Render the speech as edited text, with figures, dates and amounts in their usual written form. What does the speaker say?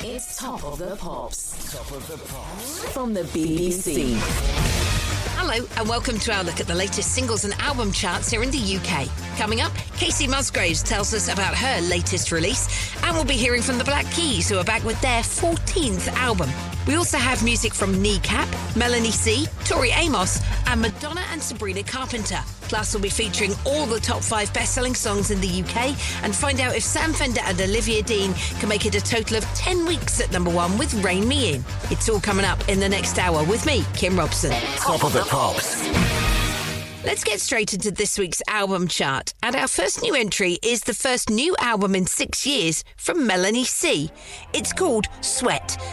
It's Top of the Pops. Top of the Pops. From the BBC. Hello and welcome to our look at the latest singles and album charts here in the UK. Coming up, Casey Musgraves tells us about her latest release, and we'll be hearing from the Black Keys, who are back with their 14th album. We also have music from Kneecap, Melanie C, Tori Amos, and Madonna and Sabrina Carpenter. Plus, we'll be featuring all the top 5 best-selling songs in the UK and find out if Sam Fender and Olivia Dean can make it a total of 10 weeks at number 1 with Rain Me In. It's all coming up in the next hour with me, Kim Robson. Top of the Pops. Let's get straight into this week's album chart. And our first new entry is the first new album in 6 years from Melanie C. It's called Sweat,